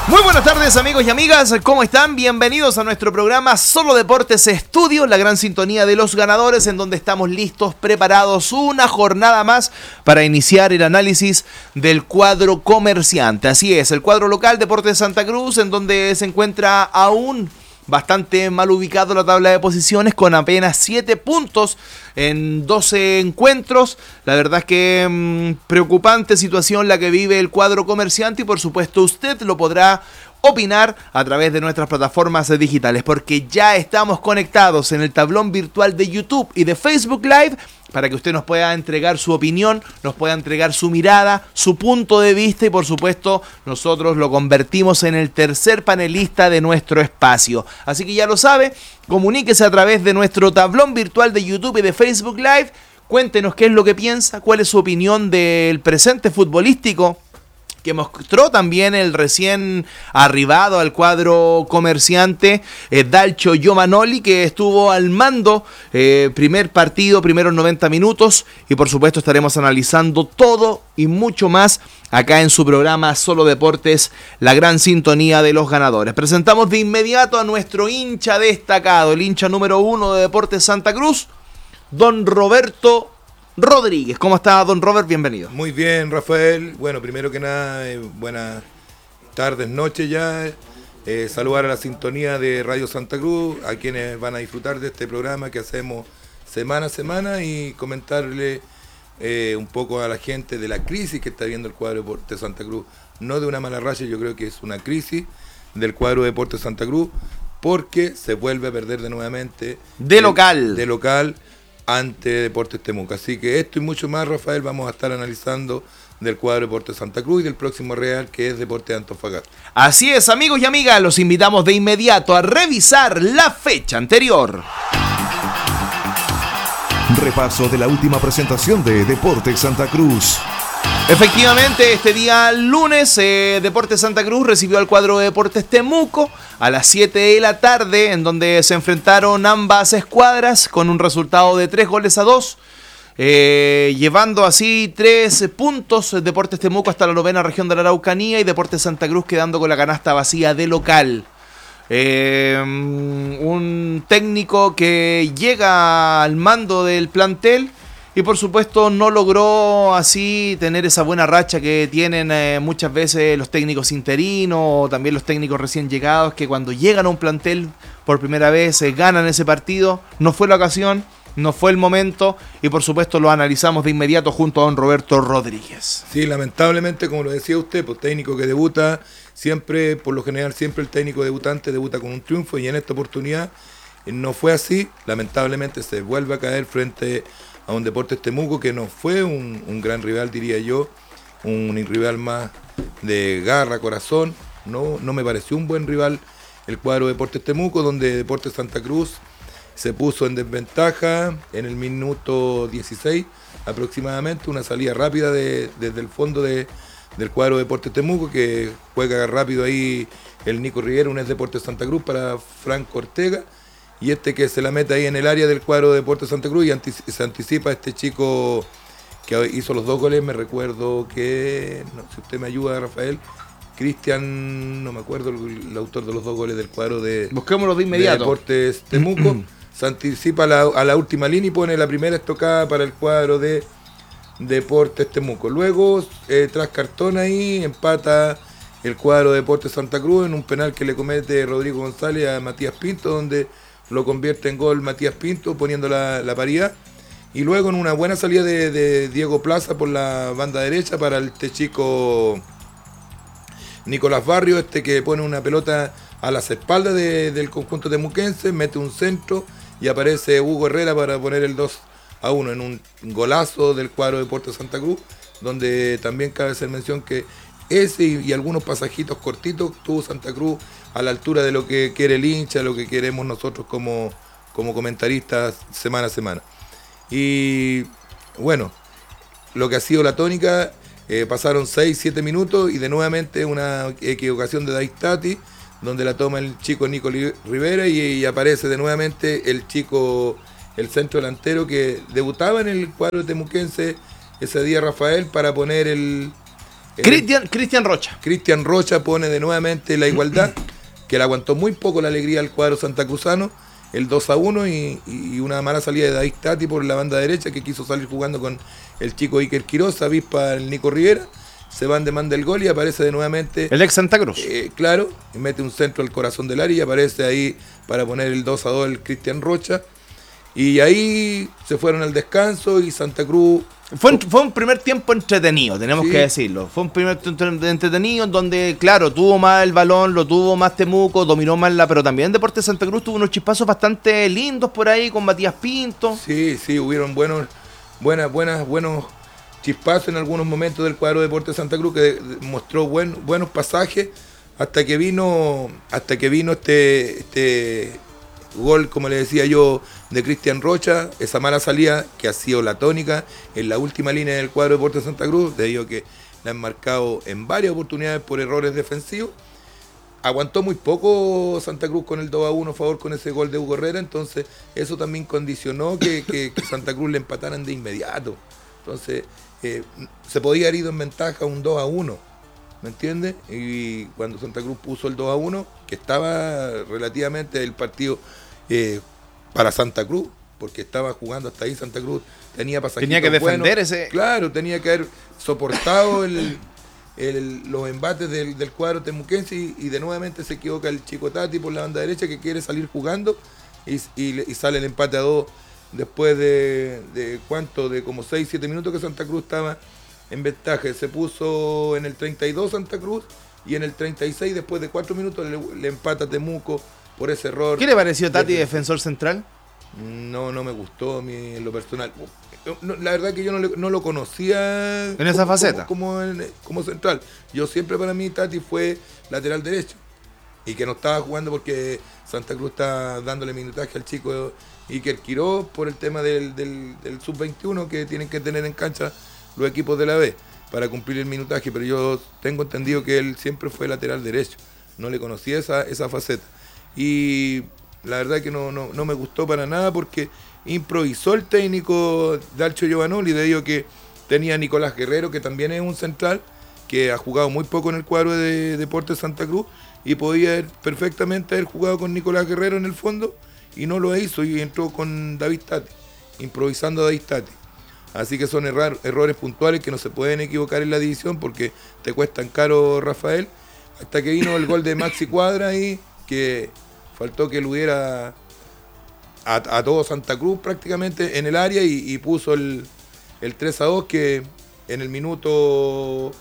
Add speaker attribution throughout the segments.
Speaker 1: Muy buenas tardes, amigos y amigas, ¿cómo están? Bienvenidos a nuestro programa Solo Deportes Estudio, la gran sintonía de los ganadores, en donde estamos listos, preparados una jornada más para iniciar el análisis del cuadro comerciante. Así es, el cuadro local Deportes Santa Cruz, en donde se encuentra aún bastante mal ubicado la tabla de posiciones, con apenas 7 puntos en 12 encuentros. La verdad es que preocupante situación la que vive el cuadro comerciante, y por supuesto usted lo podrá opinar a través de nuestras plataformas digitales, porque ya estamos conectados en el tablón virtual de YouTube y de Facebook Live para que usted nos pueda entregar su opinión, nos pueda entregar su mirada, su punto de vista, y por supuesto nosotros lo convertimos en el tercer panelista de nuestro espacio. Así que ya lo sabe, comuníquese a través de nuestro tablón virtual de YouTube y de Facebook Live, cuéntenos qué es lo que piensa, cuál es su opinión del presente futbolístico que mostró también el recién arribado al cuadro comerciante, Dalcho Yomanoli, que estuvo al mando, primer partido, primeros 90 minutos, y por supuesto estaremos analizando todo y mucho más acá en su programa Solo Deportes, la gran sintonía de los ganadores. Presentamos de inmediato a nuestro hincha destacado, el hincha número 1 de Deportes Santa Cruz, don Roberto Rodríguez. ¿Cómo está, don Robert? Bienvenido.
Speaker 2: Muy bien, Rafael. Bueno, primero que nada, buenas tardes, noches ya. Saludar a la sintonía de Radio Santa Cruz, a quienes van a disfrutar de este programa que hacemos semana a semana, y comentarle un poco a la gente de la crisis que está viendo el cuadro de Deportes Santa Cruz. No de una mala racha, yo creo que es una crisis del cuadro de Deportes Santa Cruz, porque se vuelve a perder de nuevamente de local ante Deportes Temuco. Así que esto y mucho más, Rafael, vamos a estar analizando del cuadro Deportes Santa Cruz y del próximo Real, que es Deportes Antofagasta.
Speaker 1: Así es, amigos y amigas, los invitamos de inmediato a revisar la fecha anterior.
Speaker 3: Repaso de la última presentación de Deportes Santa Cruz.
Speaker 1: Efectivamente, este día lunes, Deportes Santa Cruz recibió al cuadro de Deportes Temuco a las 7 de la tarde, en donde se enfrentaron ambas escuadras con un resultado de 3-2, llevando así 3 puntos Deportes Temuco hasta la 9ª región de la Araucanía, y Deportes Santa Cruz quedando con la canasta vacía de local. Un técnico que llega al mando del plantel y por supuesto no logró así tener esa buena racha que tienen muchas veces los técnicos interinos o también los técnicos recién llegados, que cuando llegan a un plantel por primera vez ganan ese partido. No fue la ocasión, no fue el momento, y por supuesto lo analizamos de inmediato junto a don Roberto Rodríguez.
Speaker 2: Sí, lamentablemente, como lo decía usted, pues técnico que debuta, siempre, por lo general, siempre el técnico debutante debuta con un triunfo, y en esta oportunidad no fue así. Lamentablemente se vuelve a caer frente a un Deportes Temuco que no fue un gran rival, diría yo, un rival más de garra, corazón. No me pareció un buen rival el cuadro de Deportes Temuco, donde Deportes Santa Cruz se puso en desventaja en el minuto 16 aproximadamente, una salida rápida desde el fondo del cuadro de Deportes Temuco, que juega rápido ahí el Nico Rivera, un ex Deportes Santa Cruz, para Franco Ortega, y que se la mete ahí en el área del cuadro de Deportes Santa Cruz, y se anticipa este chico que hizo los 2 goles. Me recuerdo que, si usted me ayuda, Rafael, Cristian, no me acuerdo el autor de los 2 goles del cuadro de
Speaker 1: Busquémoslo de inmediato.
Speaker 2: Deportes Temuco. Se anticipa a la última línea y pone la primera estocada para el cuadro de Deportes Temuco. Luego, tras cartón ahí, empata el cuadro de Deportes Santa Cruz en un penal que le comete Rodrigo González a Matías Pinto, donde lo convierte en gol Matías Pinto, poniendo la paridad. Y luego en una buena salida de Diego Plaza por la banda derecha para este chico Nicolás Barrio, que pone una pelota a las espaldas del conjunto temuquense, mete un centro y aparece Hugo Herrera para poner el 2-1 en un golazo del cuadro de Deportes Santa Cruz, donde también cabe hacer mención que ese y algunos pasajitos cortitos tuvo Santa Cruz a la altura de lo que quiere el hincha, lo que queremos nosotros como comentaristas semana a semana. Y bueno, lo que ha sido la tónica, pasaron 6-7 minutos y de nuevamente una equivocación de Daistati, donde la toma el chico Nico Rivera y aparece de nuevamente el chico, el centro delantero que debutaba en el cuadro temuquense ese día, Rafael, para poner el
Speaker 1: Cristian Rocha.
Speaker 2: Cristian Rocha pone de nuevamente la igualdad, que le aguantó muy poco la alegría al cuadro santacruzano, el 2-1 y una mala salida de David Tati por la banda derecha, que quiso salir jugando con el chico Iker Quiroz, avispa el Nico Rivera, se van demanda el gol y aparece de nuevamente
Speaker 1: el ex Santa Cruz.
Speaker 2: Claro, y mete un centro al corazón del área y aparece ahí para poner el 2-2 el Cristian Rocha. Y ahí se fueron al descanso y Santa Cruz...
Speaker 1: Fue un primer tiempo entretenido, tenemos que decirlo. Fue un primer tiempo entretenido en donde, claro, tuvo más el balón, lo tuvo más Temuco, dominó más pero también Deportes Santa Cruz tuvo unos chispazos bastante lindos por ahí con Matías Pinto.
Speaker 2: Sí, hubieron buenos chispazos en algunos momentos del cuadro Deportes Santa Cruz que mostró buenos pasajes hasta que vino este gol, como le decía yo, de Cristian Rocha, esa mala salida que ha sido la tónica en la última línea del cuadro de Deportes Santa Cruz, debido a que la han marcado en varias oportunidades por errores defensivos. Aguantó muy poco Santa Cruz con el 2-1 a favor con ese gol de Hugo Herrera, entonces eso también condicionó que Santa Cruz le empataran de inmediato. Entonces se podía haber ido en ventaja un 2-1, ¿me entiendes? Y cuando Santa Cruz puso el 2-1, que estaba relativamente el partido para Santa Cruz, porque estaba jugando hasta ahí Santa Cruz, tenía pasajitos
Speaker 1: tenía que defender
Speaker 2: buenos.
Speaker 1: ese...
Speaker 2: Claro, tenía que haber soportado los embates del cuadro temuquense y de nuevamente se equivoca el chico Tati por la banda derecha que quiere salir jugando y sale el empate a 2 después de como 6-7 minutos que Santa Cruz estaba en ventaja. Se puso en el 32 Santa Cruz y en el 36 después de 4 minutos le empata Temuco por ese error.
Speaker 1: ¿Qué le pareció Tati, defensor central?
Speaker 2: No me gustó a mí en lo personal. La verdad que yo no lo conocía
Speaker 1: en esa faceta
Speaker 2: como central. Yo siempre para mí Tati fue lateral derecho y que no estaba jugando porque Santa Cruz está dándole minutaje al chico Iker Quiroz por el tema del sub-21 que tienen que tener en cancha los equipos de la B para cumplir el minutaje, pero yo tengo entendido que él siempre fue lateral derecho, no le conocía esa faceta y la verdad que no me gustó para nada porque improvisó el técnico Dalcio Giovanoli, debido a que tenía a Nicolás Guerrero, que también es un central que ha jugado muy poco en el cuadro de Deportes Santa Cruz y podía perfectamente haber jugado con Nicolás Guerrero en el fondo y no lo hizo y entró con David Tati, improvisando a David Tati. Así que son errores puntuales que no se pueden equivocar en la división porque te cuestan caro, Rafael. Hasta que vino el gol de Maxi Cuadra ahí, que faltó que lo hubiera a todo Santa Cruz prácticamente en el área y puso el 3-2 que en el minuto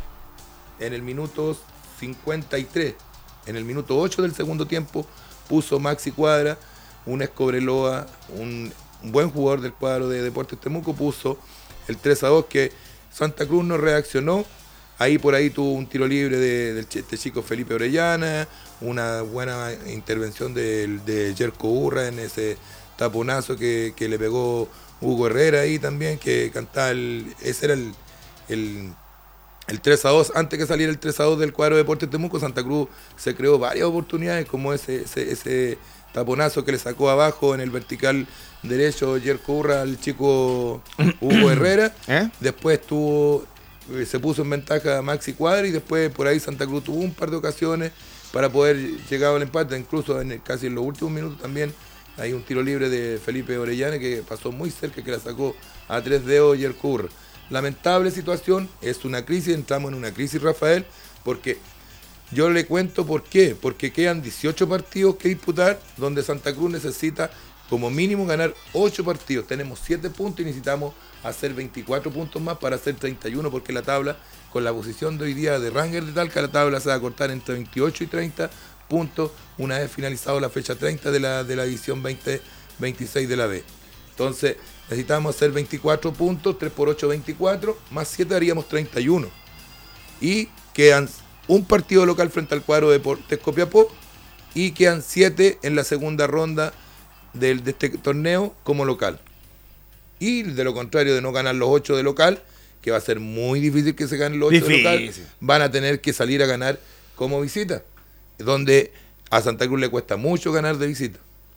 Speaker 2: 53, en el minuto 8 del segundo tiempo puso Maxi Cuadra, un Escobreloa, un buen jugador del cuadro de Deportes Temuco, puso el 3-2 que Santa Cruz no reaccionó. Ahí por ahí tuvo un tiro libre de este chico Felipe Orellana, una buena intervención de Jerko Urra en ese taponazo que le pegó Hugo Herrera ahí también, que cantaba ese era el 3-2. Antes que saliera el 3-2 del cuadro de Deportes Temuco, Santa Cruz se creó varias oportunidades, como ese taponazo que le sacó abajo en el vertical derecho Jerko Urra al chico Hugo Herrera. Después se puso en ventaja Maxi Cuadra y después por ahí Santa Cruz tuvo un par de ocasiones para poder llegar al empate, incluso casi en los últimos minutos también hay un tiro libre de Felipe Orellana que pasó muy cerca, que la sacó a 3 dedos Jerko Urra. Lamentable situación, es una crisis, entramos en una crisis, Rafael, porque yo le cuento por qué, porque quedan 18 partidos que disputar, donde Santa Cruz necesita como mínimo ganar 8 partidos, tenemos 7 puntos y necesitamos hacer 24 puntos más para hacer 31, porque la tabla, con la posición de hoy día de Ranger de Talca, la tabla se va a cortar entre 28 y 30 puntos una vez finalizado la fecha 30 de la edición 2026 de la B. Entonces necesitamos hacer 24 puntos, 3 por 8, 24, más 7 haríamos 31. Y quedan un partido local frente al cuadro de Deportes Copiapó y quedan 7 en la segunda ronda de este torneo como local. Y de lo contrario de no ganar los 8 de local, que va a ser muy difícil que se ganen los 8 de local, van a tener que salir a ganar como visita, donde a Santa Cruz le cuesta mucho ganar de visita.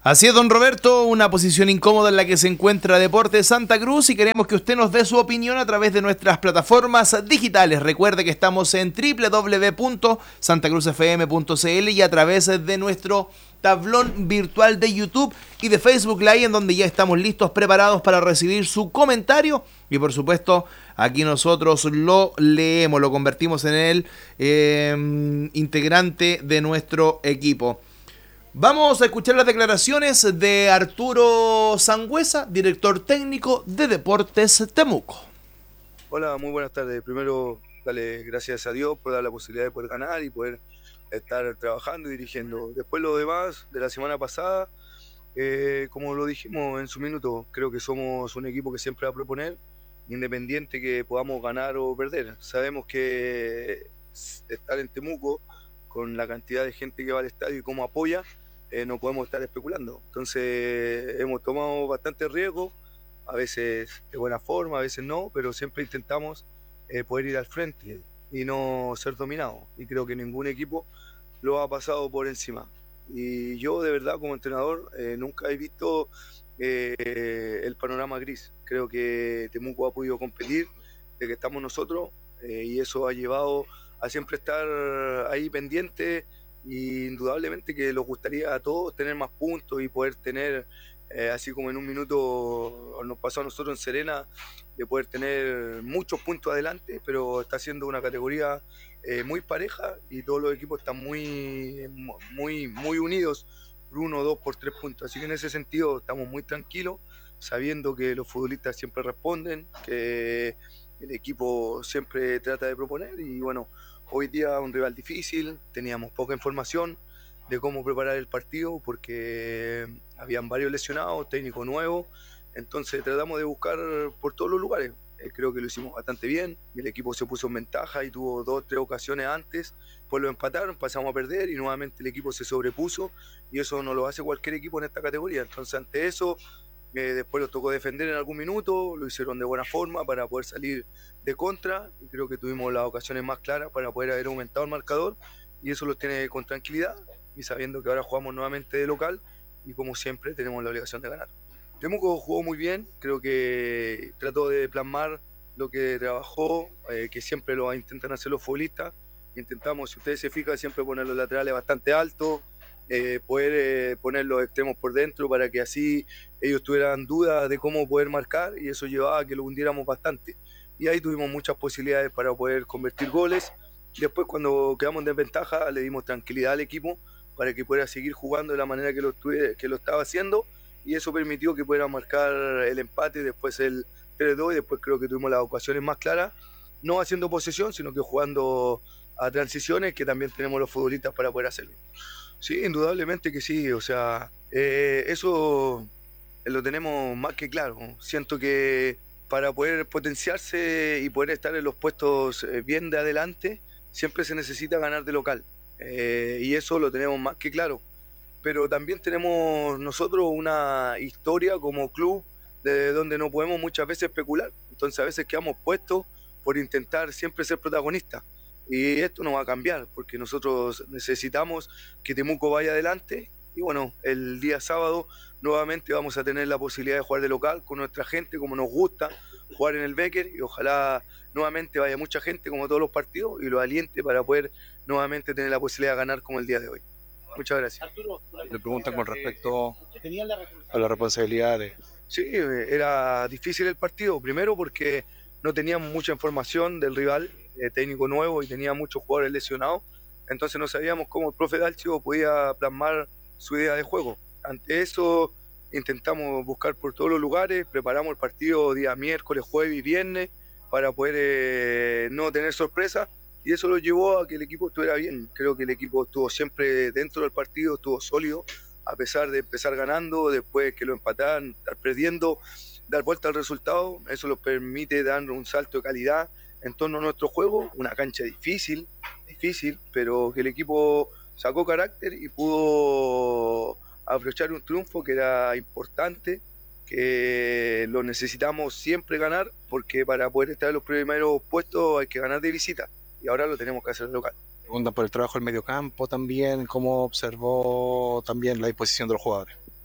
Speaker 1: Así es, don Roberto, una posición incómoda en la que se encuentra Deportes Santa Cruz y queremos que usted nos dé su opinión a través de nuestras plataformas digitales. Recuerde que estamos en www.santacruzfm.cl y a través de nuestro tablón virtual de YouTube y de Facebook Live, en donde ya estamos listos, preparados para recibir su comentario y por supuesto aquí nosotros lo leemos, lo convertimos en el integrante de nuestro equipo. Vamos a escuchar las declaraciones de Arturo Sangüesa, director técnico de Deportes Temuco.
Speaker 4: Hola, muy buenas tardes. Primero, darle gracias a Dios por dar la posibilidad de poder ganar y poder estar trabajando y dirigiendo. Después lo demás de la semana pasada, como lo dijimos en su minuto, creo que somos un equipo que siempre va a proponer, independiente que podamos ganar o perder. Sabemos que estar en Temuco, con la cantidad de gente que va al estadio y cómo apoya, no podemos estar especulando. Entonces hemos tomado bastante riesgo, a veces de buena forma, a veces no, pero siempre intentamos poder ir al frente y no ser dominados. Y creo que ningún equipo lo ha pasado por encima. Y yo de verdad como entrenador nunca he visto el panorama gris. Creo que Temuco ha podido competir de que estamos nosotros y eso ha llevado a siempre estar ahí pendiente, y indudablemente que nos gustaría a todos tener más puntos y poder tener, así como en un minuto nos pasó a nosotros en Serena, de poder tener muchos puntos adelante, pero está siendo una categoría muy pareja y todos los equipos están muy unidos por 1, 2, por 3 puntos. Así que en ese sentido estamos muy tranquilos, sabiendo que los futbolistas siempre responden, que el equipo siempre trata de proponer y bueno, hoy día un rival difícil, teníamos poca información de cómo preparar el partido porque habían varios lesionados, técnico nuevo, entonces tratamos de buscar por todos los lugares. Creo que lo hicimos bastante bien, el equipo se puso en ventaja y tuvo 2 o 3 ocasiones antes, pues lo empataron, pasamos a perder y nuevamente el equipo se sobrepuso y eso no lo hace cualquier equipo en esta categoría. Entonces ante eso, después los tocó defender en algún minuto, lo hicieron de buena forma para poder salir de contra y creo que tuvimos las ocasiones más claras para poder haber aumentado el marcador y eso los tiene con tranquilidad y sabiendo que ahora jugamos nuevamente de local y como siempre tenemos la obligación de ganar. Temuco jugó muy bien, creo que trató de plasmar lo que trabajó, que siempre lo intentan hacer los futbolistas. Intentamos, si ustedes se fijan, siempre poner los laterales bastante altos, poder poner los extremos por dentro para que así ellos tuvieran dudas de cómo poder marcar y eso llevaba a que lo hundiéramos bastante. Y ahí tuvimos muchas posibilidades para poder convertir goles. Después cuando quedamos en desventaja le dimos tranquilidad al equipo para que pudiera seguir jugando de la manera que lo estaba haciendo y eso permitió que pudiera marcar el empate, después el 3-2 y después creo que tuvimos las ocasiones más claras, no haciendo posesión, sino que jugando a transiciones, que también tenemos los futbolistas para poder hacerlo. Sí, indudablemente que sí, o sea, eso lo tenemos más que claro. Siento que para poder potenciarse y poder estar en los puestos bien de adelante, siempre se necesita ganar de local, y eso lo tenemos más que claro. Pero también tenemos nosotros una historia como club de donde no podemos muchas veces especular. Entonces a veces quedamos puestos por intentar siempre ser protagonistas. Y esto no va a cambiar porque nosotros necesitamos que Temuco vaya adelante. Y bueno, el día sábado nuevamente vamos a tener la posibilidad de jugar de local con nuestra gente, como nos gusta, jugar en el Becker. Y ojalá nuevamente vaya mucha gente como todos los partidos y lo aliente para poder nuevamente tener la posibilidad de ganar como el día de hoy. Muchas gracias.
Speaker 5: Le preguntan con respecto a las responsabilidades.
Speaker 4: Sí, era difícil el partido, primero porque no teníamos mucha información del rival, técnico nuevo y tenía muchos jugadores lesionados, entonces no sabíamos cómo el profe Dalcio podía plasmar su idea de juego. Ante eso intentamos buscar por todos los lugares, preparamos el partido día miércoles, jueves y viernes para poder no tener sorpresas. Y eso lo llevó a que el equipo estuviera bien. Creo que el equipo estuvo siempre dentro del partido, estuvo sólido, a pesar de empezar ganando, después que lo empataran, estar perdiendo, dar vuelta al resultado. Eso nos permite dar un salto de calidad en torno a nuestro juego. Una cancha difícil, pero que el equipo sacó carácter y pudo aprovechar un triunfo que era importante, que lo necesitamos siempre ganar, porque para poder estar en los primeros puestos hay que ganar de visita. Y ahora lo tenemos que hacer local.
Speaker 5: Preguntan por el trabajo del mediocampo también, cómo observó también la disposición de los jugadores.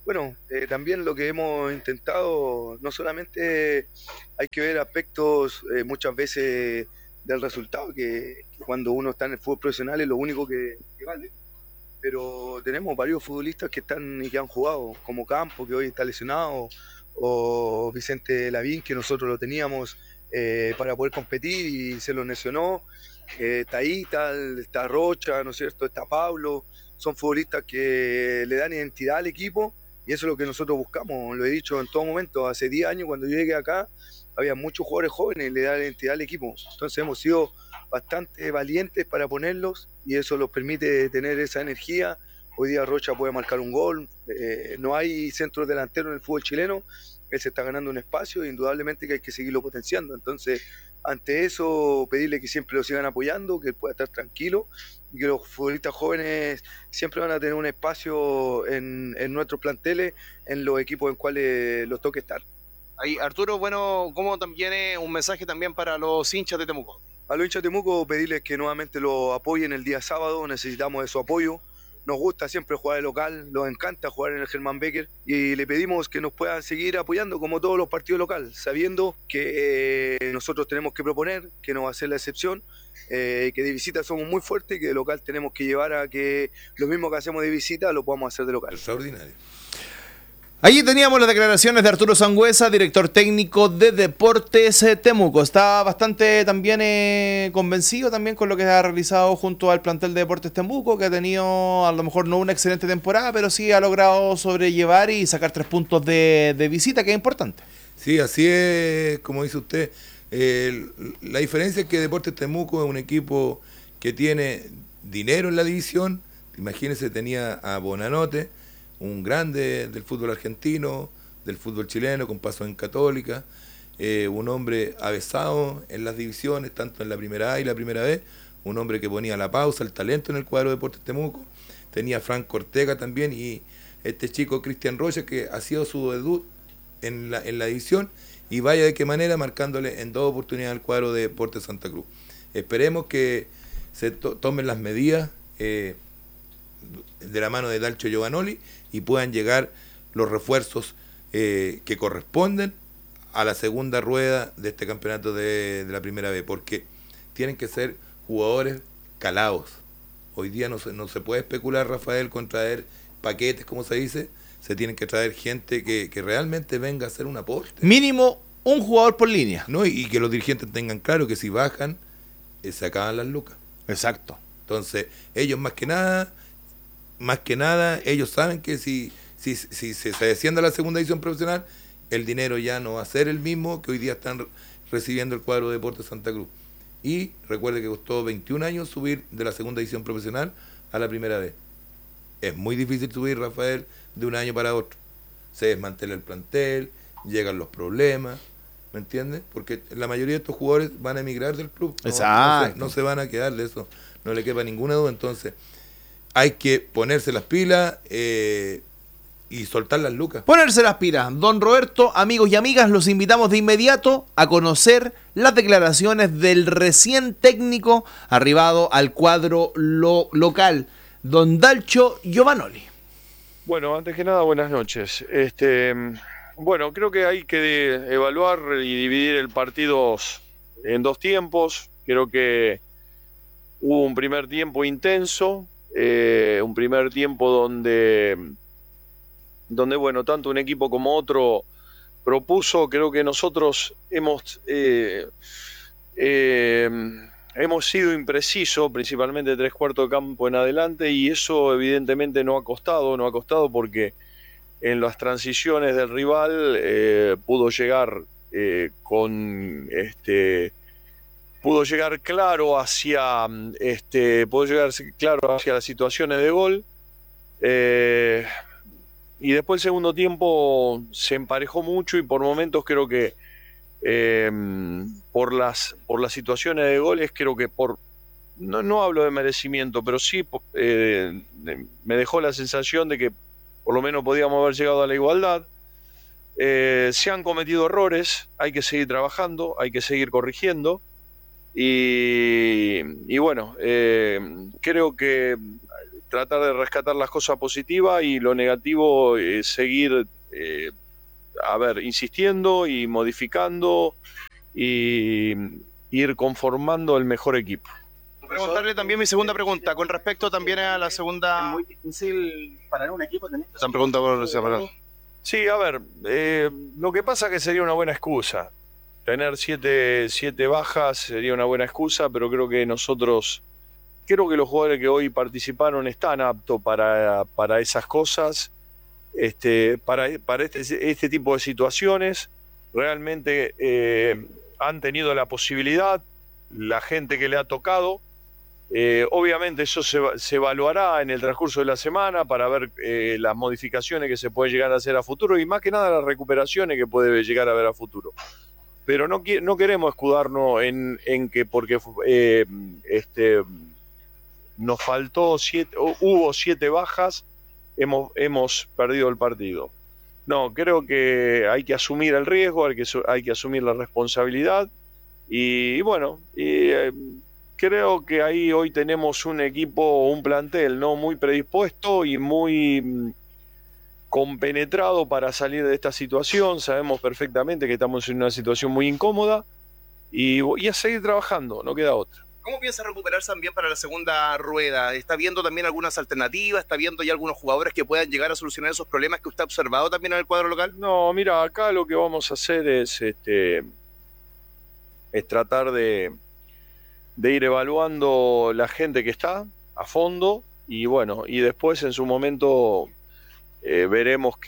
Speaker 4: Bueno, también lo que hemos intentado, no solamente hay que ver aspectos muchas veces del resultado, que cuando uno está en el fútbol profesional es lo único que vale, pero tenemos varios futbolistas que están y que han jugado, como Campo, que hoy está lesionado, o Vicente Lavín, que nosotros lo teníamos para poder competir y se lo lesionó. Está Ita, está Rocha, ¿no es cierto? Está Pablo, son futbolistas que le dan identidad al equipo y eso es lo que nosotros buscamos, lo he dicho en todo momento. Hace 10 años cuando yo llegué acá había muchos jugadores jóvenes y le dan identidad al equipo, entonces hemos sido bastante valientes para ponerlos y eso nos permite tener esa energía. Hoy día Rocha puede marcar un gol, no hay centros delanteros en el fútbol chileno, él se está ganando un espacio e indudablemente que hay que seguirlo potenciando. Entonces, ante eso, pedirle que siempre lo sigan apoyando, que él pueda estar tranquilo y que los futbolistas jóvenes siempre van a tener un espacio en nuestros planteles, en los equipos en cuales los toque estar.
Speaker 6: Ahí, Arturo, bueno, como también es un mensaje también para los hinchas de Temuco.
Speaker 4: A los hinchas de Temuco pedirles que nuevamente lo apoyen el día sábado, necesitamos de su apoyo. Nos gusta siempre jugar de local, nos encanta jugar en el Germán Becker y le pedimos que nos puedan seguir apoyando como todos los partidos locales, sabiendo que nosotros tenemos que proponer, que no va a ser la excepción, que de visita somos muy fuertes y que de local tenemos que llevar a que lo mismo que hacemos de visita lo podamos hacer de local.
Speaker 2: Extraordinario.
Speaker 1: Allí teníamos las declaraciones de Arturo Sangüesa, director técnico de Deportes Temuco. Está bastante también convencido también con lo que ha realizado junto al plantel de Deportes Temuco, que ha tenido a lo mejor no una excelente temporada, pero sí ha logrado sobrellevar y sacar 3 puntos de visita, que es importante.
Speaker 2: Sí, así es, como dice usted. La diferencia es que Deportes Temuco es un equipo que tiene dinero en la división. Imagínense, tenía a Bonanote, un grande del fútbol argentino, del fútbol chileno, con paso en Católica, un hombre avesado en las divisiones, tanto en la primera A y la primera B, un hombre que ponía la pausa, el talento en el cuadro de Deportes Temuco. Tenía a Franco Ortega también y este chico Cristian Rocha, que ha sido su debut en la división, y vaya de qué manera, marcándole en 2 oportunidades al cuadro de Deportes Santa Cruz. Esperemos que se tomen las medidas de la mano de Dalcio Giovanoli y puedan llegar los refuerzos que corresponden a la segunda rueda de este campeonato de la primera B, porque tienen que ser jugadores calados. Hoy día no se puede especular, Rafael, con traer paquetes, como se dice. Se tienen que traer gente que realmente venga a hacer un aporte.
Speaker 1: Mínimo un jugador por línea.
Speaker 2: ¿No? Y que los dirigentes tengan claro que si bajan, se acaban las lucas.
Speaker 1: Exacto.
Speaker 2: Entonces, ellos más que nada, ellos saben que si se desciende a la segunda división profesional, el dinero ya no va a ser el mismo que hoy día están recibiendo el cuadro de Deportes Santa Cruz. Y recuerde que costó 21 años subir de la segunda división profesional a la primera vez. Es muy difícil subir, Rafael, de un año para otro. Se desmantela el plantel, llegan los problemas, ¿me entiendes? Porque la mayoría de estos jugadores van a emigrar del club.
Speaker 1: Exacto.
Speaker 2: No se van a quedar de eso, no le quepa ninguna duda. Entonces, hay que ponerse las pilas y soltar las lucas.
Speaker 1: Ponerse las pilas. Don Roberto, amigos y amigas, los invitamos de inmediato a conocer las declaraciones del recién técnico arribado al cuadro local, don Dalcio Giovanoli.
Speaker 7: Bueno, antes que nada, buenas noches. Bueno, creo que hay que evaluar y dividir el partido en 2 tiempos. Creo que hubo un primer tiempo intenso, un primer tiempo donde bueno, tanto un equipo como otro propuso. Creo que nosotros hemos sido imprecisos, principalmente 3/4 de campo en adelante, y eso evidentemente no ha costado porque en las transiciones del rival pudo llegar claro hacia las situaciones de gol. Y después el segundo tiempo se emparejó mucho y por momentos creo que por las situaciones de goles, creo que no hablo de merecimiento, pero sí me dejó la sensación de que por lo menos podíamos haber llegado a la igualdad. Se han cometido errores, hay que seguir trabajando, hay que seguir corrigiendo y bueno, creo que tratar de rescatar las cosas positivas y lo negativo seguir insistiendo y modificando y ir conformando el mejor equipo.
Speaker 6: Preguntarle también mi segunda pregunta, con respecto también a la segunda...
Speaker 8: Es muy difícil parar un equipo tener...
Speaker 6: Esa pregunta por separado.
Speaker 7: Sí, lo que pasa es que sería una buena excusa. Tener siete bajas sería una buena excusa, pero creo que los jugadores que hoy participaron están aptos para esas cosas, para este tipo de situaciones. Realmente han tenido la posibilidad, la gente que le ha tocado. Obviamente eso se evaluará en el transcurso de la semana para ver las modificaciones que se pueden llegar a hacer a futuro y más que nada las recuperaciones que puede llegar a haber a futuro. Pero no queremos escudarnos en que porque nos faltó hubo 7 bajas, hemos perdido el partido. No, creo que hay que asumir el riesgo, hay que asumir la responsabilidad y bueno, creo que ahí hoy tenemos un equipo, un plantel no muy predispuesto y muy compenetrado para salir de esta situación. Sabemos perfectamente que estamos en una situación muy incómoda y a seguir trabajando, no queda otra.
Speaker 6: ¿Cómo piensa recuperarse también para la segunda rueda? ¿Está viendo también algunas alternativas? ¿Está viendo ya algunos jugadores que puedan llegar a solucionar esos problemas que usted ha observado también en el cuadro local?
Speaker 7: No, mira, acá lo que vamos a hacer es tratar de ir evaluando la gente que está a fondo y bueno, y después en su momento veremos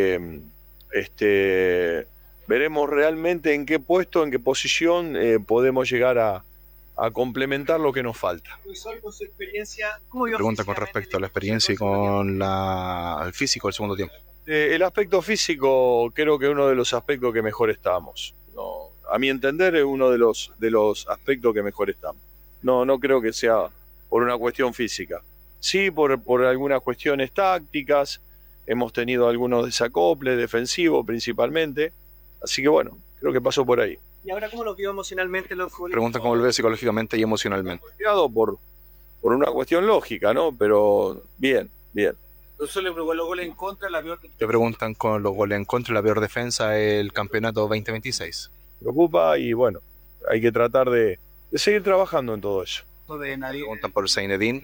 Speaker 7: veremos realmente en qué puesto, en qué posición podemos llegar a complementar lo que nos falta.
Speaker 8: Profesor, con su experiencia, ¿cómo vio?
Speaker 5: Pregunta con respecto a la experiencia y con el físico del segundo tiempo.
Speaker 7: El aspecto físico creo que es uno de los aspectos que mejor estamos. No, a mi entender es uno de los aspectos que mejor estamos. No creo que sea por una cuestión física. Sí, por algunas cuestiones tácticas, hemos tenido algunos desacoples defensivos principalmente, así que bueno, creo que pasó por ahí.
Speaker 8: ¿Y ahora cómo los vio emocionalmente los jugadores?
Speaker 5: Pregunta cómo lo ve psicológicamente y emocionalmente.
Speaker 7: Por una cuestión lógica, ¿no? Pero bien.
Speaker 8: Profesor, le preguntó los goles en contra, la peor...
Speaker 5: Te preguntan con los goles en contra y la peor defensa del campeonato 2026.
Speaker 7: Preocupa y bueno, hay que tratar de seguir trabajando en todo eso.
Speaker 5: Preguntan por Zeinedine.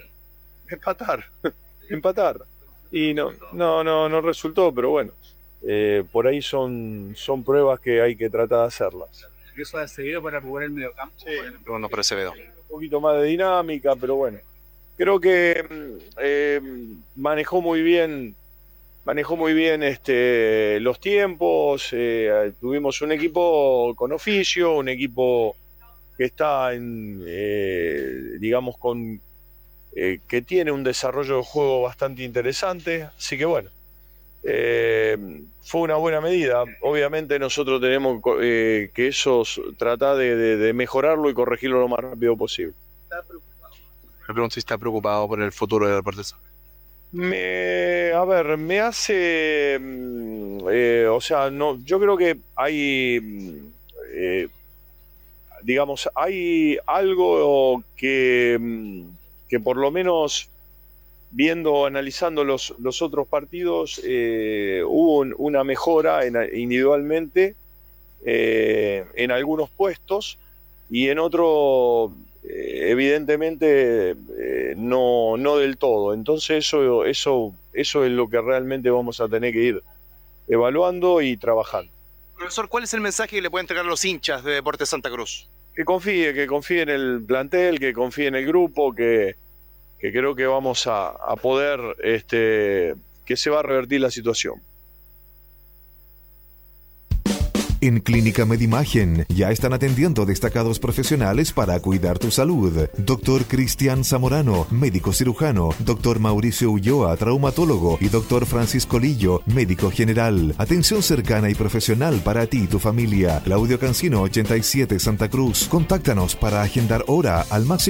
Speaker 7: Empatar. Y no resultó, pero bueno, por ahí son pruebas que hay que tratar de hacerlas.
Speaker 8: Eso ha seguido para jugar el mediocampo.
Speaker 7: Sí.
Speaker 5: Bueno, por Acevedo.
Speaker 7: Un poquito más de dinámica, pero bueno. Creo que manejó muy bien los tiempos. Tuvimos un equipo con oficio, un equipo que está que tiene un desarrollo de juego bastante interesante, así que bueno, fue una buena medida. Obviamente nosotros tenemos que tratar de mejorarlo y corregirlo lo más rápido posible.
Speaker 5: Me pregunto si está preocupado por el futuro de Deportes.
Speaker 7: Me hace, yo creo que hay algo que por lo menos analizando los otros partidos, hubo una mejora individualmente en algunos puestos y en otros evidentemente no del todo. Entonces eso es lo que realmente vamos a tener que ir evaluando y trabajando.
Speaker 6: Profesor, ¿cuál es el mensaje que le puede entregar a los hinchas de Deportes Santa Cruz?
Speaker 7: Que confíe en el plantel, que confíe en el grupo, que creo que vamos a poder, que se va a revertir la situación.
Speaker 3: En Clínica Medimagen ya están atendiendo destacados profesionales para cuidar tu salud. Dr. Cristian Zamorano, médico cirujano. Dr. Mauricio Ulloa, traumatólogo. Y Dr. Francisco Lillo, médico general. Atención cercana y profesional para ti y tu familia. Claudio Cancino, 87, Santa Cruz. Contáctanos para agendar hora al más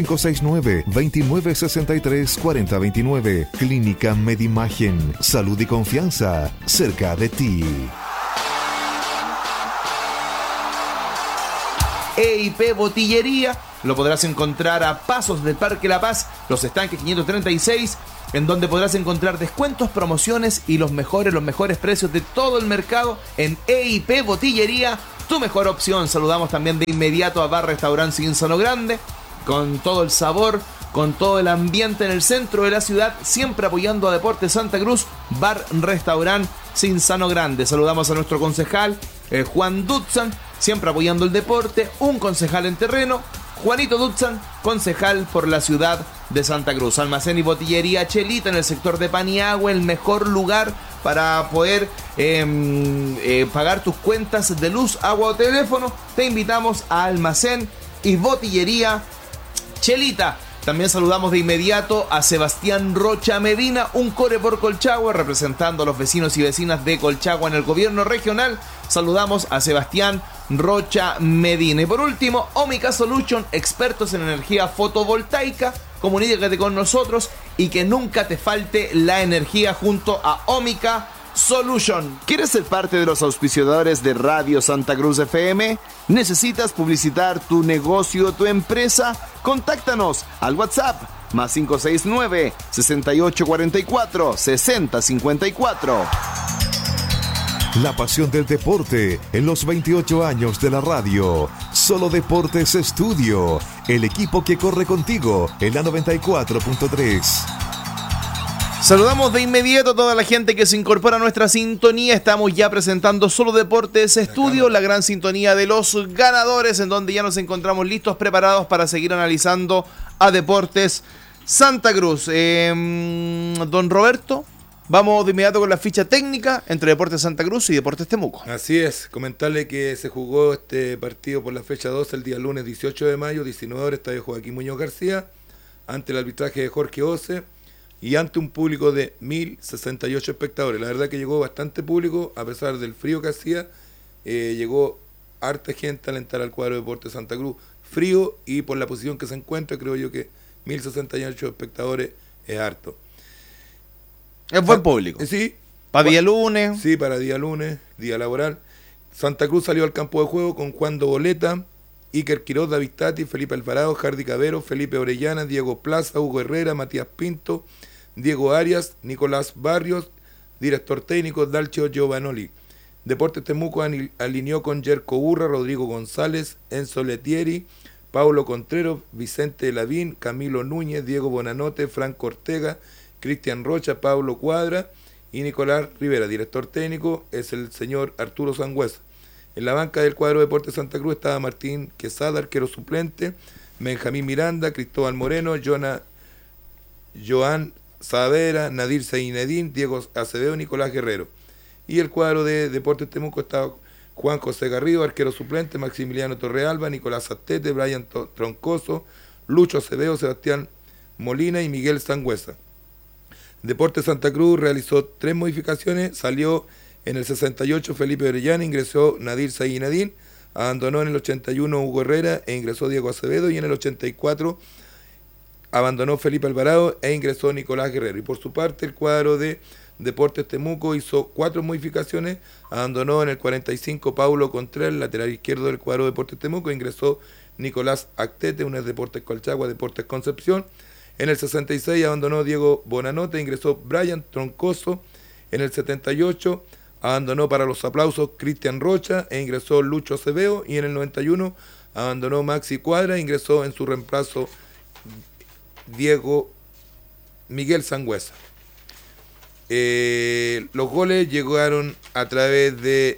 Speaker 3: 569-2963-4029. Clínica Medimagen. Salud y confianza cerca de ti.
Speaker 1: EIP Botillería. Lo podrás encontrar a pasos del Parque La Paz, Los Estanques 536, en donde podrás encontrar descuentos, promociones y los mejores precios de todo el mercado en EIP Botillería, tu mejor opción. Saludamos también de inmediato a Bar Restaurant Cinzano Grande, con todo el sabor, con todo el ambiente en el centro de la ciudad, siempre apoyando a Deportes Santa Cruz. Bar Restaurant Cinzano Grande. Saludamos a nuestro concejal Juan Dutzan, siempre apoyando el deporte, un concejal en terreno. Juanito Dutzan, concejal por la ciudad de Santa Cruz. Almacén y botillería Chelita en el sector de Paniagua, el mejor lugar para poder pagar tus cuentas de luz, agua o teléfono. Te invitamos a Almacén y botillería Chelita. También saludamos de inmediato a Sebastián Rocha Medina, un core por Colchagua, representando a los vecinos y vecinas de Colchagua en el gobierno regional. Saludamos a Sebastián Rocha Medina. Y por último, Omica Solution, expertos en energía fotovoltaica. Comunícate con nosotros y que nunca te falte la energía junto a Omica Solution. ¿Quieres ser parte de los auspiciadores de Radio Santa Cruz FM? ¿Necesitas publicitar tu negocio o tu empresa? Contáctanos al WhatsApp más 569-6844-6054.
Speaker 3: La pasión del deporte en los 28 años de la radio. Solo Deportes Estudio, el equipo que corre contigo en la 94.3.
Speaker 1: Saludamos de inmediato a toda la gente que se incorpora a nuestra sintonía. Estamos ya presentando Solo Deportes Estudio, la gran sintonía de los ganadores, en donde ya nos encontramos listos, preparados para seguir analizando a Deportes Santa Cruz. Don Roberto, vamos de inmediato con la ficha técnica entre Deportes Santa Cruz y Deportes Temuco.
Speaker 2: Así es, comentarle que se jugó este partido por la fecha 12 el día lunes 18 de mayo, 19 horas, estadio Joaquín Muñoz García, ante el arbitraje de Jorge Ose y ante un público de 1.068 espectadores. La verdad que llegó bastante público, a pesar del frío que hacía, llegó harta gente a alentar al cuadro de Deportes Santa Cruz. Frío, y por la posición que se encuentra, creo yo que 1.068 espectadores es harto.
Speaker 1: Es buen público.
Speaker 2: Sí.
Speaker 1: Para día lunes.
Speaker 2: Sí, para día lunes, día laboral. Santa Cruz salió al campo de juego con Juan Doboleta, Iker Quiroz, David Tati, Felipe Alvarado, Hardy Cabero, Felipe Orellana, Diego Plaza, Hugo Herrera, Matías Pinto, Diego Arias, Nicolás Barrios, director técnico Dalcio Giovanoli. Deportes Temuco alineó con Jerko Urra, Rodrigo González, Enzo Letieri, Paulo Contreras, Vicente Lavín, Camilo Núñez, Diego Bonanote, Franco Ortega, Cristian Rocha, Pablo Cuadra y Nicolás Rivera. Director técnico es el señor Arturo Sangüesa. En la banca del cuadro de Deportes Santa Cruz estaba Martín Quesada, arquero suplente, Benjamín Miranda, Cristóbal Moreno, Joan Saavedra, Nadir Seinedín, Diego Acevedo, Nicolás Guerrero. Y el cuadro de Deportes Temuco estaba Juan José Garrido, arquero suplente, Maximiliano Torrealba, Nicolás Astete, Brian Troncoso, Lucho Acevedo, Sebastián Molina y Miguel Sangüesa. Deportes Santa Cruz realizó 3 modificaciones, salió en el 68 Felipe Orellana, ingresó Nadir Seinedín, abandonó en el 81 Hugo Herrera e ingresó Diego Acevedo, y en el 84 abandonó Felipe Alvarado e ingresó Nicolás Guerrero. Y por su parte el cuadro de Deportes Temuco hizo 4 modificaciones, abandonó en el 45 Paulo Contreras, lateral izquierdo del cuadro de Deportes Temuco, ingresó Nicolás Actete, un es Deportes Colchagua, Deportes Concepción. En el 66 abandonó Diego Bonanote, ingresó Brian Troncoso. En el 78 abandonó para los aplausos Cristian Rocha e ingresó Lucho Acevedo, y en el 91 abandonó Maxi Cuadra e ingresó en su reemplazo Miguel Sangüesa. Los goles llegaron a través de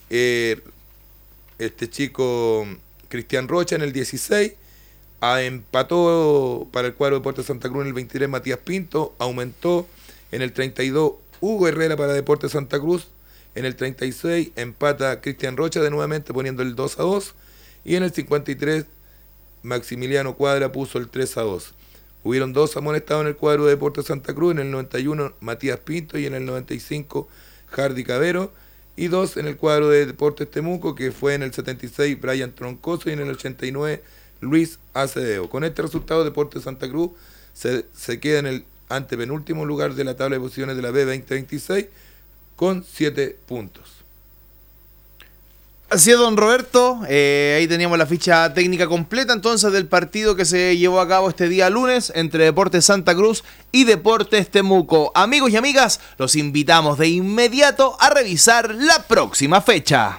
Speaker 2: este chico Cristian Rocha en el 16, empató para el cuadro de Deportes Santa Cruz en el 23 Matías Pinto, aumentó en el 32 Hugo Herrera para Deportes Santa Cruz, en el 36 empata Cristian Rocha de nuevamente poniendo el 2-2, y en el 53 Maximiliano Cuadra puso el 3-2. Hubieron 2 amonestados en el cuadro de Deportes Santa Cruz, en el 91 Matías Pinto y en el 95 Hardy Cabero, y 2 en el cuadro de Deportes Temuco, que fue en el 76 Brian Troncoso y en el 89 Luis Acevedo. Con este resultado Deportes Santa Cruz se queda en el antepenúltimo lugar de la tabla de posiciones de la B 2026 con 7 puntos.
Speaker 1: Así es, don Roberto. Ahí teníamos la ficha técnica completa entonces del partido que se llevó a cabo este día lunes entre Deportes Santa Cruz y Deportes Temuco. Amigos y amigas, los invitamos de inmediato a revisar la próxima fecha.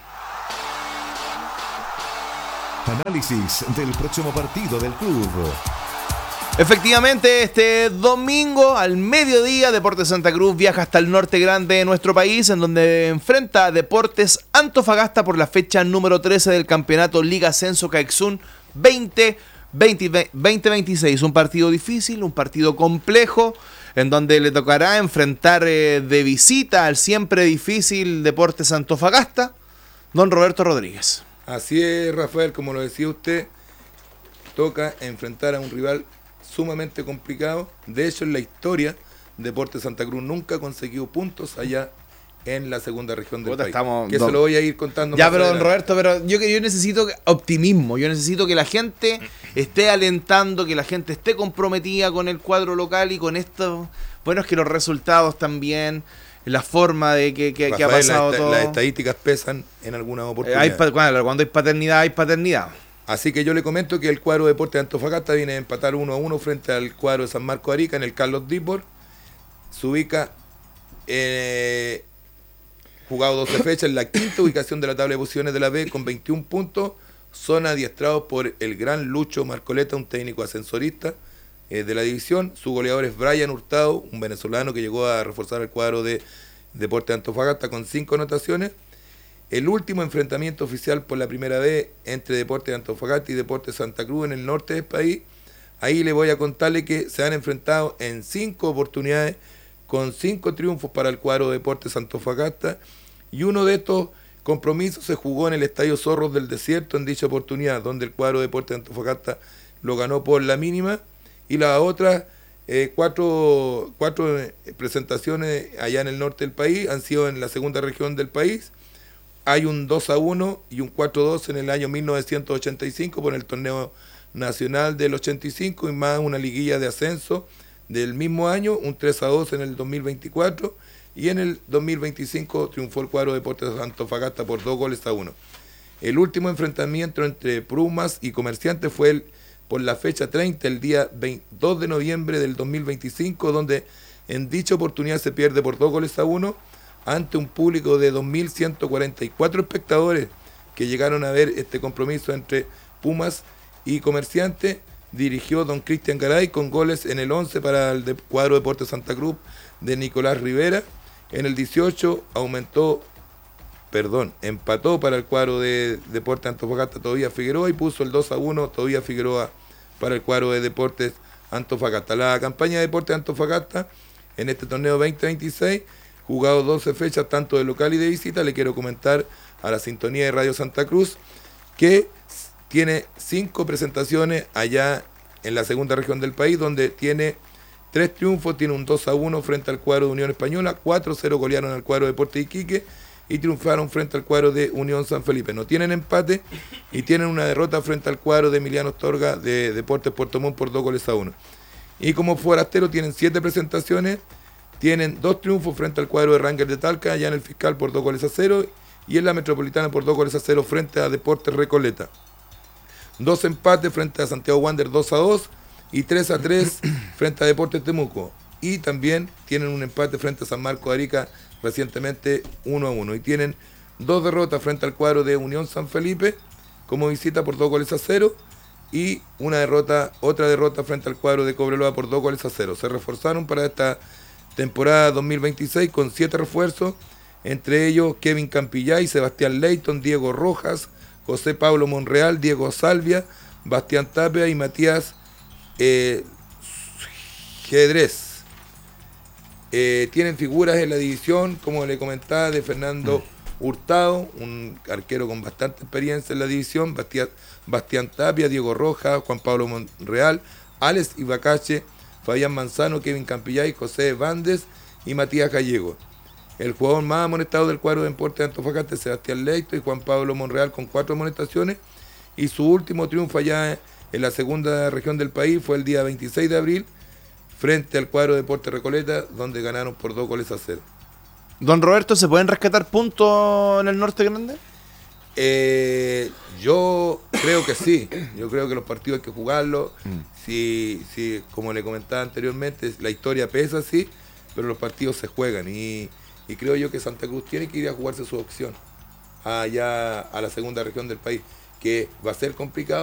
Speaker 3: Análisis del próximo partido del club.
Speaker 1: Efectivamente, este domingo al mediodía, Deportes Santa Cruz viaja hasta el norte grande de nuestro país, en donde enfrenta a Deportes Antofagasta por la fecha número 13 del campeonato Liga Ascenso Caexún 2026. Un partido difícil, un partido complejo, en donde le tocará enfrentar de visita al siempre difícil Deportes Antofagasta, don Roberto Rodríguez.
Speaker 2: Así es, Rafael, como lo decía usted, toca enfrentar a un rival sumamente complicado. De hecho, en la historia, Deportes Santa Cruz nunca ha conseguido puntos allá en la segunda región del país. Se lo voy a ir contando
Speaker 1: ya,
Speaker 2: más
Speaker 1: pero
Speaker 2: adelante.
Speaker 1: Don Roberto, pero yo necesito optimismo, yo necesito que la gente esté alentando, que la gente esté comprometida con el cuadro local y con esto. Bueno, es que los resultados también, la forma de que
Speaker 2: Rafael,
Speaker 1: ha pasado todo.
Speaker 2: Las estadísticas pesan en algunas oportunidades.
Speaker 1: Cuando hay paternidad, hay paternidad.
Speaker 2: Así que yo le comento que el cuadro de Deportes de Antofagasta viene a empatar 1-1 frente al cuadro de San Marcos Arica en el Carlos Dibor. Se ubica jugado 12 fechas en la quinta ubicación de la tabla de posiciones de la B con 21 puntos. Son adiestrados por el gran Lucho Marcoleta, un técnico ascensorista de la división. Su goleador es Brian Hurtado, un venezolano que llegó a reforzar el cuadro de Deportes de Antofagasta con 5 anotaciones. El último enfrentamiento oficial por la primera vez entre Deportes de Antofagasta y Deportes Santa Cruz en el norte del país. Ahí le voy a contarle que se han enfrentado en 5 oportunidades con 5 triunfos para el cuadro de Deportes Antofagasta, y uno de estos compromisos se jugó en el Estadio Zorros del Desierto en dicha oportunidad, donde el cuadro de Deportes Antofagasta lo ganó por la mínima, y las otras cuatro presentaciones allá en el norte del país han sido en la segunda región del país. Hay un 2-1 y un 4-2 en el año 1985 por el torneo nacional del 85, y más una liguilla de ascenso del mismo año, un 3-2 en el 2024, y en el 2025 triunfó el cuadro de Deportes Antofagasta por 2-1. El último enfrentamiento entre Pumas y Comerciantes fue por la fecha 30, el día 2 de noviembre del 2025, donde en dicha oportunidad se pierde por 2-1 ante un público de 2.144 espectadores que llegaron a ver este compromiso entre Pumas y Comerciantes. Dirigió don Cristian Garay con goles en el 11 para el cuadro Deportes Santa Cruz de Nicolás Rivera. En el 18 empató para el cuadro de Deportes Antofagasta Tobías Figueroa, y puso el 2-1 Tobías Figueroa para el cuadro de Deportes Antofagasta. La campaña de Deportes Antofagasta en este torneo 2026, jugado 12 fechas tanto de local y de visita. Le quiero comentar a la sintonía de Radio Santa Cruz que tiene 5 presentaciones allá en la segunda región del país, donde tiene 3 triunfos, tiene un 2-1 frente al cuadro de Unión Española, 4-0 golearon al cuadro de Deportes Iquique y triunfaron frente al cuadro de Unión San Felipe. No tienen empate y tienen una derrota frente al cuadro de Emiliano Astorga de Deportes Puerto Montt por 2-1. Y como forastero tienen 7 presentaciones, tienen 2 triunfos frente al cuadro de Rangers de Talca, allá en el Fiscal por 2-0, y en la Metropolitana por 2-0 frente a Deportes Recoleta. 2 empates frente a Santiago Wander 2-2 y 3-3 frente a Deportes Temuco. Y también tienen un empate frente a San Marcos Arica recientemente 1-1. Y tienen 2 derrotas frente al cuadro de Unión San Felipe como visita por 2-0 y otra derrota frente al cuadro de Cobreloa por 2-0. Se reforzaron para esta temporada 2026 con 7 refuerzos, entre ellos Kevin Campillay, Sebastián Leighton, Diego Rojas, José Pablo Monreal, Diego Salvia, Bastián Tapia y Matías Gedrés. Tienen figuras en la división, como le comentaba, de Fernando Hurtado, un arquero con bastante experiencia en la división, Bastián Tapia, Diego Rojas, Juan Pablo Monreal, Alex Ibacache, Fabián Manzano, Kevin Campillay, José Vandes y Matías Gallego. El jugador más amonestado del cuadro de Deportes de Antofagasta es Sebastián Leito y Juan Pablo Monreal con 4 amonestaciones, y su último triunfo allá en la segunda región del país fue el día 26 de abril frente al cuadro de Deportes Recoleta, donde ganaron por 2-0.
Speaker 1: Don Roberto, ¿se pueden rescatar puntos en el norte grande?
Speaker 2: Yo creo que sí. Yo creo que los partidos hay que jugarlos. Si, como le comentaba anteriormente, la historia pesa, sí, pero los partidos se juegan. Y creo yo que Santa Cruz tiene que ir a jugarse su opción allá a la segunda región del país, que va a ser complicado.